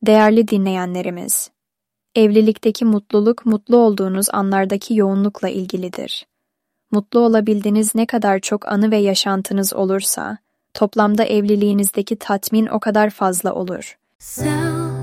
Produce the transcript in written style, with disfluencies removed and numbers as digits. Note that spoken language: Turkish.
Değerli dinleyenlerimiz, evlilikteki mutluluk, mutlu olduğunuz anlardaki yoğunlukla ilgilidir. Mutlu olabildiğiniz ne kadar çok anı ve yaşantınız olursa, toplamda evliliğinizdeki tatmin o kadar fazla olur.